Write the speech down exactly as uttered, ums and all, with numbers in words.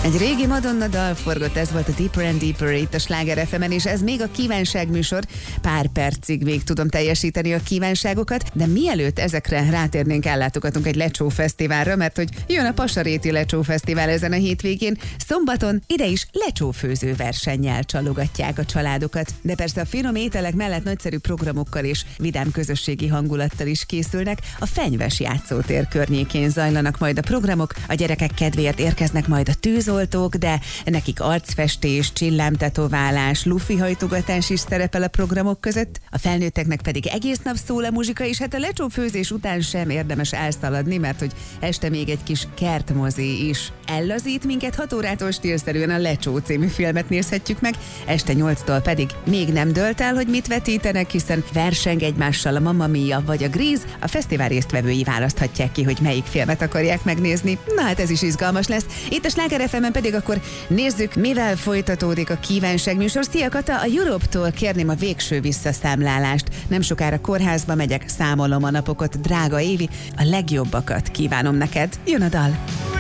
Egy régi Madonna dal forgott, ez volt a Deeper and Deeper itt a Sláger ef emen, és ez még a kívánságműsor. Pár percig még tudom teljesíteni a kívánságokat, de mielőtt ezekre rátérnénk, ellátogatunk egy lecsó fesztiválra, mert hogy jön a Pasaréti Lecsó Fesztivál ezen a hétvégén. Szombaton ide is lecsófőző versennyel csalogatják a családokat. De persze a finom ételek mellett nagyszerű programokkal és vidám közösségi hangulattal is készülnek. A Fenyves játszótér környékén zajlanak majd a programok, a gyerekek kedvéért érkeznek majd a tűzoltók, de nekik arcfestés, csillámtetoválás, lufihajtogatás is szerepel a programok között, a felnőtteknek pedig egész nap szól a muzsika, és hát a lecsófőzés után sem érdemes elszaladni, mert hogy este még egy kis kertmozi is ellazít minket. Hat órától stílszerűen a Lecsó című filmet nézhetjük meg, este nyolctól pedig még nem dölt el, hogy mit vetítenek, hiszen verseng egymással a Mamma Mia vagy a Grease. A fesztivál résztvevői választhatják ki, hogy melyik filmet akarják megnézni. Na hát ez is izgalmas lesz. Itt a Sláger ef emen pedig akkor nézzük, mivel folytatódik a kívánságműsor. Szia Kata, a Europe-tól kérném a végső visszaszámlálást. Nem sokára kórházba megyek, számolom a napokat, drága Évi, a legjobbakat kívánom neked. Jön a dal.